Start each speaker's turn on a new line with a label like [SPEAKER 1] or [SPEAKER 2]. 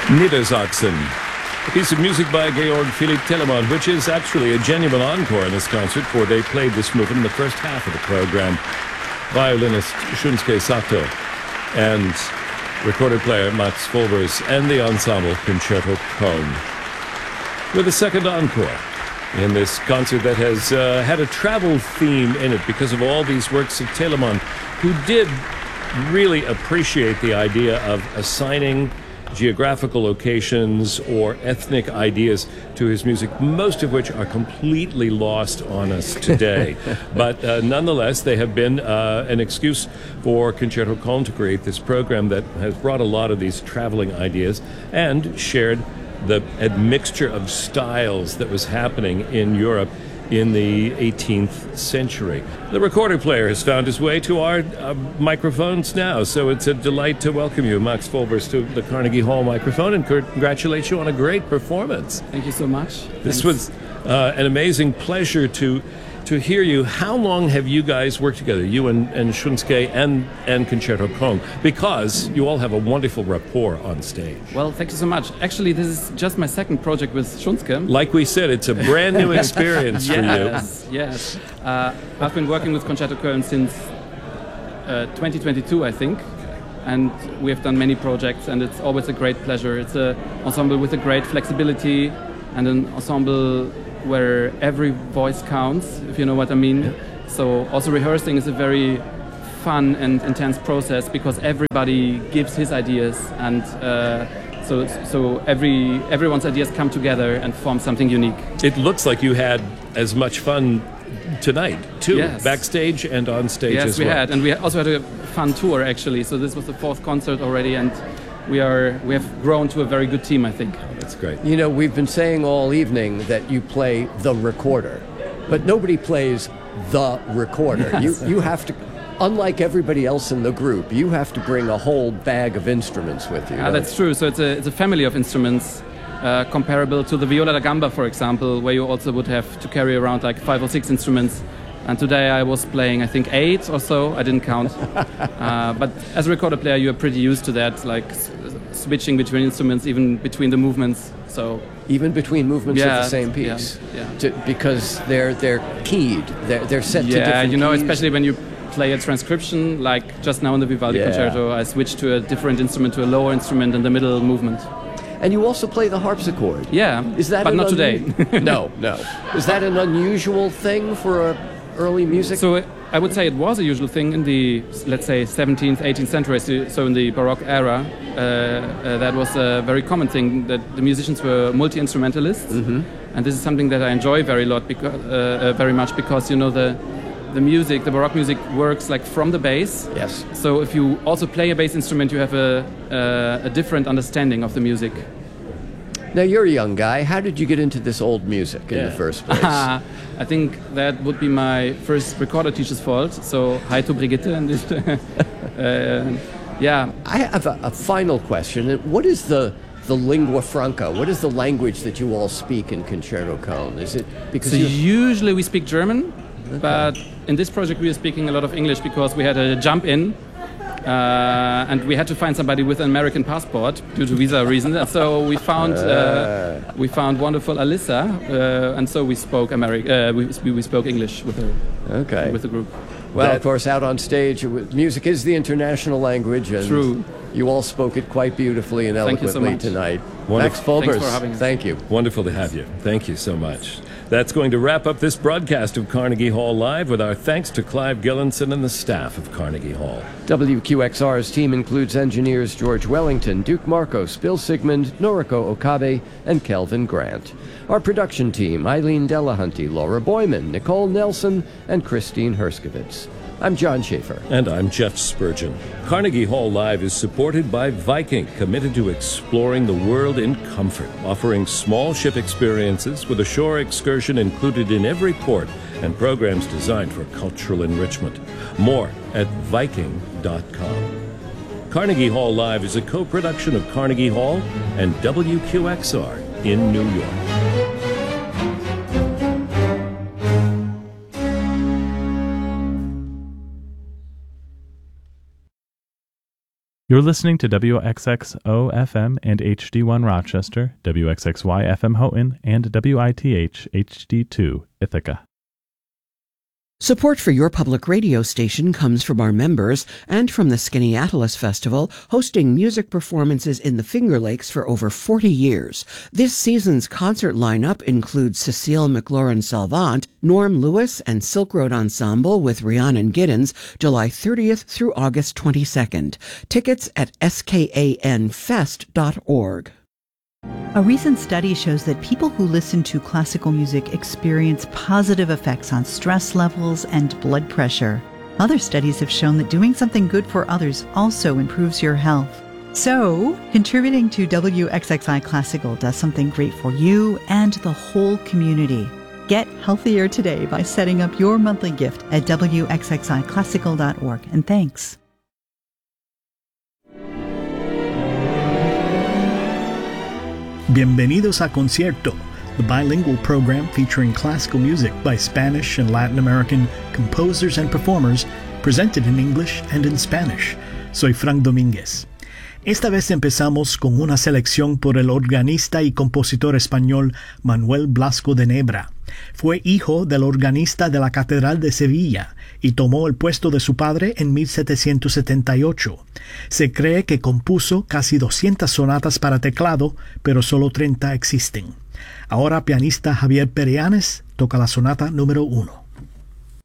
[SPEAKER 1] Niedersachsen. A piece of music by Georg Philipp Telemann, which is actually a genuine encore in this concert, for they played this movement in the first half of the program. Violinist Shunsuke Sato and recorder player Max Volvers and the ensemble Concerto Cone. With a second encore in this concert that has had a travel theme in it because of all these works of Telemann, who did really appreciate the idea of assigning geographical locations or ethnic ideas to his music, most of which are completely lost on us today. But nonetheless, they have been an excuse for Concerto Cone to create this program that has brought a lot of these traveling ideas and shared the mixture of styles that was happening in Europe in the 18th century. The recorder player has found his way to our microphones now, so it's a delight to welcome you, Max Volvers, to the Carnegie Hall microphone and congratulate you on a great performance.
[SPEAKER 2] Thank you so much.
[SPEAKER 1] This was an amazing pleasure to hear you. How long have you guys worked together, you and Shunsuke and Concerto Cone? Because you all have a wonderful rapport on stage.
[SPEAKER 2] Well, thank you so much. Actually, this is just my second project with Shunsuke.
[SPEAKER 1] Like we said, it's a brand new experience for you.
[SPEAKER 2] Yes. I've been working with Concerto Cone since 2022, I think. And we have done many projects, and it's always a great pleasure. It's an ensemble with a great flexibility and an ensemble where every voice counts, if you know what I mean. Yeah. So also rehearsing is a very fun and intense process because everybody gives his ideas, and so everyone's ideas come together and form something unique.
[SPEAKER 1] It looks like you had as much fun tonight too,
[SPEAKER 2] yes.
[SPEAKER 1] Backstage and on stage
[SPEAKER 2] yes,
[SPEAKER 1] as well.
[SPEAKER 2] Yes, we had, and we also had a fun tour actually. So this was the fourth concert already, and we have grown to a very good team, I think.
[SPEAKER 1] That's great.
[SPEAKER 3] You know, we've been saying all evening that you play the recorder, but nobody plays the recorder.
[SPEAKER 2] Yes.
[SPEAKER 3] You have to, unlike everybody else in the group, you have to bring a whole bag of instruments with you.
[SPEAKER 2] That's true. So it's a family of instruments comparable to the viola da gamba, for example, where you also would have to carry around like 5 or 6 instruments. And today I was playing, I think, 8 or so. I didn't count. But as a recorder player, you are pretty used to that, like switching between instruments, even between the movements. So
[SPEAKER 3] even between movements of the same piece, because they're keyed, they're set to different
[SPEAKER 2] keys. You know,
[SPEAKER 3] keys.
[SPEAKER 2] especially when you play a transcription, like just now in the Vivaldi concerto, I switched to a different instrument, to a lower instrument in the middle movement.
[SPEAKER 3] And you also play the harpsichord.
[SPEAKER 2] Yeah,
[SPEAKER 3] is that
[SPEAKER 2] but not today.
[SPEAKER 3] No. Is that an unusual thing for a early music?
[SPEAKER 2] So I would say it was a usual thing in the, let's say, 17th, 18th century, so in the Baroque era. That was a very common thing, that the musicians were multi-instrumentalists. Mm-hmm. And this is something that I enjoy very much because, you know, the music, the Baroque music works like from the bass.
[SPEAKER 3] Yes.
[SPEAKER 2] So if you also play a bass instrument, you have a different understanding of the music.
[SPEAKER 3] Now, you're a young guy. How did you get into this old music in the first place?
[SPEAKER 2] I think that would be my first recorder teacher's fault. So, hi to Brigitte. And this,
[SPEAKER 3] I have a final question. What is the lingua franca? What is the language that you all speak in Concerto Cone? Is it because
[SPEAKER 2] so usually we speak German, but in this project we are speaking a lot of English because we had a jump in. And we had to find somebody with an American passport due to visa reasons. So we found wonderful Alyssa, and so we spoke we spoke English with her, with the group.
[SPEAKER 3] Well, of course, out on stage, music is the international language, and
[SPEAKER 2] true.
[SPEAKER 3] You all spoke it quite beautifully and eloquently tonight. Max Volvers,
[SPEAKER 2] thanks for having us.
[SPEAKER 3] Thank you.
[SPEAKER 1] Wonderful to have you. Thank you so much. That's going to wrap up this broadcast of Carnegie Hall Live, with our thanks to Clive Gillinson and the staff of Carnegie Hall.
[SPEAKER 3] WQXR's team includes engineers George Wellington, Duke Marcos, Bill Sigmund, Noriko Okabe, and Kelvin Grant. Our production team, Eileen Delahunty, Laura Boyman, Nicole Nelson, and Christine Herskovitz. I'm John Schaefer.
[SPEAKER 1] And I'm Jeff Spurgeon. Carnegie Hall Live is supported by Viking, committed to exploring the world in comfort, offering small ship experiences with a shore excursion included in every port and programs designed for cultural enrichment. More at Viking.com. Carnegie Hall Live is a co-production of Carnegie Hall and WQXR in New York.
[SPEAKER 4] You're listening to WXXO FM and HD1 Rochester, WXXY FM Houghton, and WITH HD2 Ithaca.
[SPEAKER 5] Support for your public radio station comes from our members and from the Skaneateles Festival, hosting music performances in the Finger Lakes for over 40 years. This season's concert lineup includes Cecile McLaurin-Salvant, Norm Lewis, and Silk Road Ensemble with Rhiannon Giddens, July 30th through August 22nd. Tickets at skanfest.org.
[SPEAKER 6] A recent study shows that people who listen to classical music experience positive effects on stress levels and blood pressure. Other studies have shown that doing something good for others also improves your health. So, contributing to WXXI Classical does something great for you and the whole community. Get healthier today by setting up your monthly gift at WXXIClassical.org. And thanks.
[SPEAKER 7] Bienvenidos a Concierto, the bilingual program featuring classical music by Spanish and Latin American composers and performers, presented in English and in Spanish. Soy Frank Domínguez. Esta vez empezamos con una selección por el organista y compositor español Manuel Blasco de Nebra. Fue hijo del organista de la Catedral de Sevilla y tomó el puesto de su padre en 1778. Se cree que compuso casi 200 sonatas para teclado, pero solo 30 existen. Ahora pianista Javier Perianes toca la sonata número 1.